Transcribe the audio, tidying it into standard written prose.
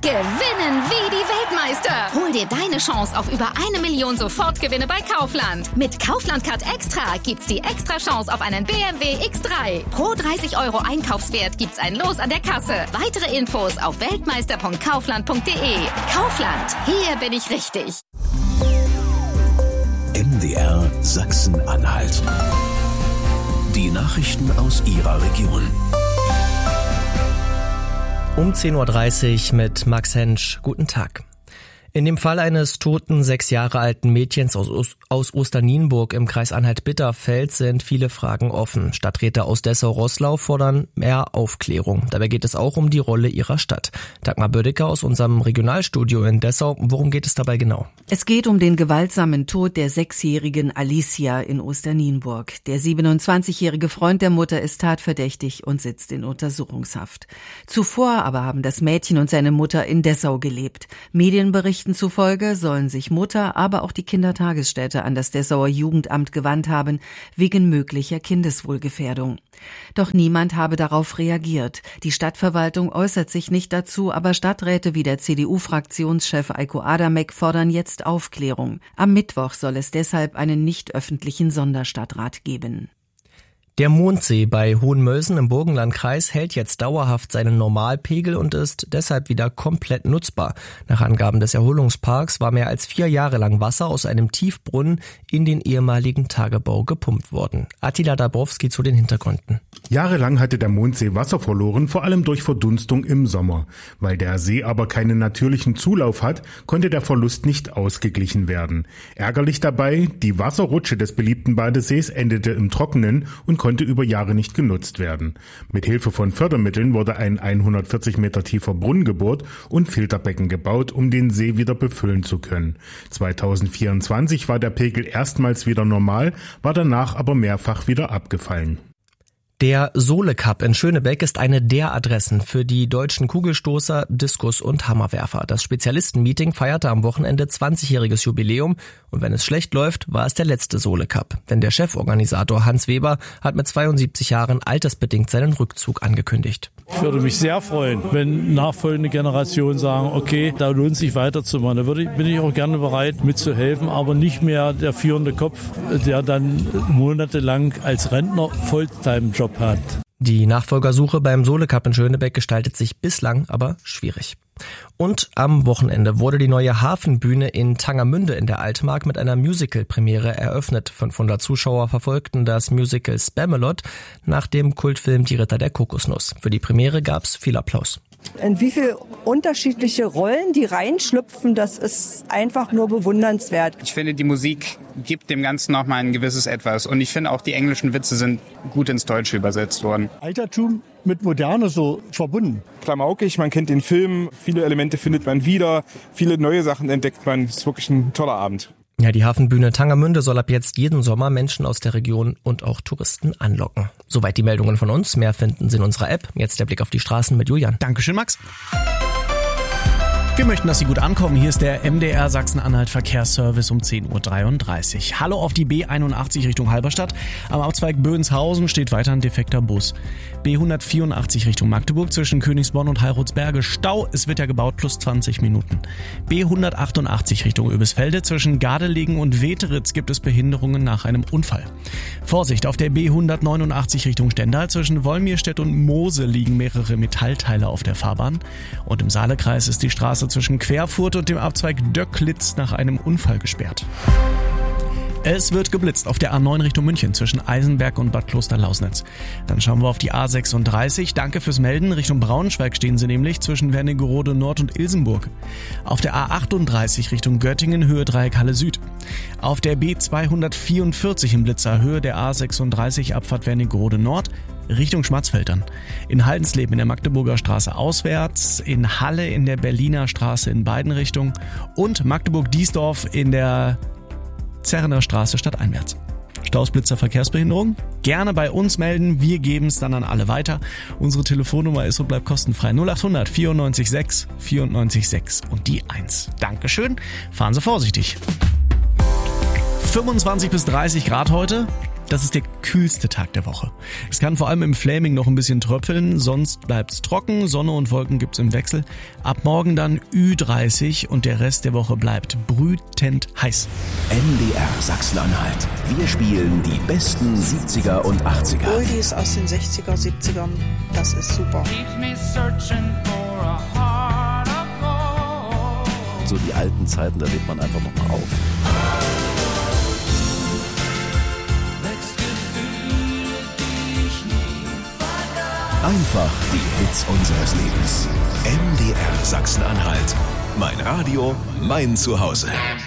Gewinnen wie die Weltmeister. Hol dir deine Chance auf über 1 Million Sofortgewinne bei Kaufland. Mit Kaufland Card Extra gibt's die extra Chance auf einen BMW X3. Pro 30 € Einkaufswert gibt's ein Los an der Kasse. Weitere Infos auf weltmeister.kaufland.de. Kaufland, hier bin ich richtig. MDR Sachsen-Anhalt. Die Nachrichten aus Ihrer Region. Um 10.30 Uhr mit Max Hensch. Guten Tag. In dem Fall eines toten 6 Jahre alten Mädchens aus Osternienburg im Kreis Anhalt-Bitterfeld sind viele Fragen offen. Stadträte aus Dessau-Roßlau fordern mehr Aufklärung. Dabei geht es auch um die Rolle ihrer Stadt. Dagmar Bödecker aus unserem Regionalstudio in Dessau. Worum geht es dabei genau? Es geht um den gewaltsamen Tod der 6-jährigen Alicia in Osternienburg. Der 27-jährige Freund der Mutter ist tatverdächtig und sitzt in Untersuchungshaft. Zuvor aber haben das Mädchen und seine Mutter in Dessau gelebt. Medienberichten zufolge sollen sich Mutter, aber auch die Kindertagesstätte an das Dessauer Jugendamt gewandt haben, wegen möglicher Kindeswohlgefährdung. Doch niemand habe darauf reagiert. Die Stadtverwaltung äußert sich nicht dazu, aber Stadträte wie der CDU-Fraktionschef Eiko Adamek fordern jetzt Aufklärung. Am Mittwoch soll es deshalb einen nicht öffentlichen Sonderstadtrat geben. Der Mondsee bei Hohenmölsen im Burgenlandkreis hält jetzt dauerhaft seinen Normalpegel und ist deshalb wieder komplett nutzbar. Nach Angaben des Erholungsparks war mehr als 4 Jahre lang Wasser aus einem Tiefbrunnen in den ehemaligen Tagebau gepumpt worden. Attila Dabrowski zu den Hintergründen. Jahrelang hatte der Mondsee Wasser verloren, vor allem durch Verdunstung im Sommer. Weil der See aber keinen natürlichen Zulauf hat, konnte der Verlust nicht ausgeglichen werden. Ärgerlich dabei, die Wasserrutsche des beliebten Badesees endete im Trockenen und konnte über Jahre nicht genutzt werden. Mit Hilfe von Fördermitteln wurde ein 140 Meter tiefer Brunnen gebohrt und Filterbecken gebaut, um den See wieder befüllen zu können. 2024 war der Pegel erstmals wieder normal, war danach aber mehrfach wieder abgefallen. Der Sole Cup in Schönebeck ist eine der Adressen für die deutschen Kugelstoßer, Diskus- und Hammerwerfer. Das Spezialistenmeeting feierte am Wochenende 20-jähriges Jubiläum und wenn es schlecht läuft, war es der letzte Sole Cup. Denn der Cheforganisator Hans Weber hat mit 72 Jahren altersbedingt seinen Rückzug angekündigt. Ich würde mich sehr freuen, wenn nachfolgende Generationen sagen, okay, da lohnt sich weiterzumachen. Da bin ich auch gerne bereit mitzuhelfen, aber nicht mehr der führende Kopf, der dann monatelang als Rentner Volltime-Job hat. Die Nachfolgersuche beim Sole Cup in Schönebeck gestaltet sich bislang aber schwierig. Und am Wochenende wurde die neue Hafenbühne in Tangermünde in der Altmark mit einer Musical-Premiere eröffnet. 500 Zuschauer verfolgten das Musical Spamalot nach dem Kultfilm Die Ritter der Kokosnuss. Für die Premiere gab's viel Applaus. In wie viele unterschiedliche Rollen die reinschlüpfen, das ist einfach nur bewundernswert. Ich finde, die Musik gibt dem Ganzen nochmal ein gewisses Etwas. Und ich finde auch, die englischen Witze sind gut ins Deutsche übersetzt worden. Altertum mit Moderne so verbunden. Klamaukig, man kennt den Film, viele Elemente findet man wieder, viele neue Sachen entdeckt man. Es ist wirklich ein toller Abend. Ja, die Hafenbühne Tangermünde soll ab jetzt jeden Sommer Menschen aus der Region und auch Touristen anlocken. Soweit die Meldungen von uns. Mehr finden Sie in unserer App. Jetzt der Blick auf die Straßen mit Julian. Dankeschön, Max. Wir möchten, dass Sie gut ankommen. Hier ist der MDR Sachsen-Anhalt Verkehrsservice um 10.33 Uhr. Hallo auf die B81 Richtung Halberstadt. Am Abzweig Böhenshausen steht weiter ein defekter Bus. B184 Richtung Magdeburg zwischen Königsborn und Heilrotsberge Stau. Es wird ja gebaut, plus 20 Minuten. B188 Richtung Oebisfelde zwischen Gardelegen und Weteritz gibt es Behinderungen nach einem Unfall. Vorsicht, auf der B189 Richtung Stendal zwischen Wolmirstedt und Moose liegen mehrere Metallteile auf der Fahrbahn. Und im Saalekreis ist die Straße zwischen Querfurt und dem Abzweig Döcklitz nach einem Unfall gesperrt. Es wird geblitzt auf der A9 Richtung München zwischen Eisenberg und Bad Klosterlausnitz. Dann schauen wir auf die A36. Danke fürs Melden. Richtung Braunschweig stehen sie nämlich zwischen Wernigerode Nord und Ilsenburg. Auf der A38 Richtung Göttingen Höhe Dreieck Halle Süd. Auf der B244 im Blitzer Höhe der A36 Abfahrt Wernigerode Nord Richtung Schmarzfeldern. In Haldensleben in der Magdeburger Straße auswärts, in Halle in der Berliner Straße in beiden Richtungen und Magdeburg-Diesdorf in der Zerrener Straße stadteinwärts. Staus, Blitzer, Verkehrsbehinderung? Gerne bei uns melden, wir geben es dann an alle weiter. Unsere Telefonnummer ist und bleibt kostenfrei 0800 94 6 94 6 und die 1. Dankeschön, fahren Sie vorsichtig. 25 bis 30 Grad heute. Das ist der kühlste Tag der Woche. Es kann vor allem im Fläming noch ein bisschen tröpfeln, sonst bleibt's trocken, Sonne und Wolken gibt's im Wechsel. Ab morgen dann Ü30 und der Rest der Woche bleibt brütend heiß. MDR Sachsen-Anhalt. Wir spielen die besten 70er und 80er. Oldies aus den 60er, 70ern, das ist super. So die alten Zeiten, da lebt man einfach nochmal auf. Einfach die Hits unseres Lebens. MDR Sachsen-Anhalt. Mein Radio, mein Zuhause.